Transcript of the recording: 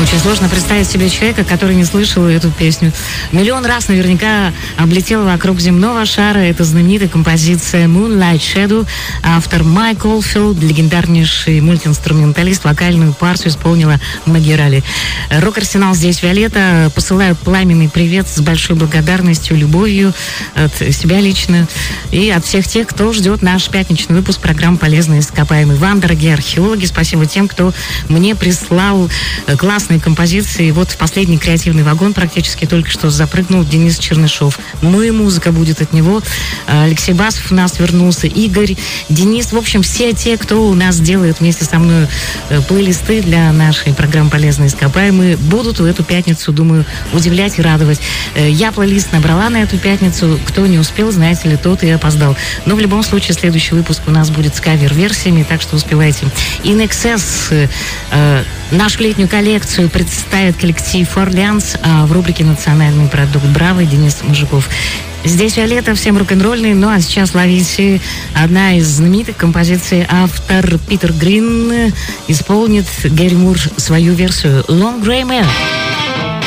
Очень сложно представить себе человека, который не слышал эту песню. Миллион раз наверняка облетел вокруг земного шара. Это знаменитая композиция Moonlight Shadow. Автор Майк Олдфилд, легендарнейший мультиинструменталист, вокальную партию исполнила Мэгги Ралли. Рок-арсенал здесь Виолетта. Посылаю пламенный привет с большой благодарностью, любовью от себя лично и от всех тех, кто ждет наш пятничный выпуск программы «Полезные ископаемые». Вам, дорогие археологи, спасибо тем, кто мне прислал классные композиции. Вот в последний креативный вагон практически только что запрыгнул Денис Чернышов. Ну и музыка будет от него. Алексей Басов у нас вернулся, Игорь, Денис. В общем, все те, кто у нас делает вместе со мной плейлисты для нашей программы «Полезные ископаемые», будут в эту пятницу, думаю, удивлять и радовать. Я плейлист набрала на эту пятницу. Кто не успел, знаете ли, тот и опоздал. Но в любом случае следующий выпуск у нас будет с кавер-версиями, так что успевайте. In Excess нашу летнюю коллекцию представит коллектив «Орлеанс», а в рубрике «Национальный продукт» «Браво» Денис Мужиков. Здесь Виолетта, всем рок-н-ролльный, ну а сейчас ловите одна из знаменитых композиций. Автор Питер Грин исполнит Гэри Мур свою версию «Long Grey Man».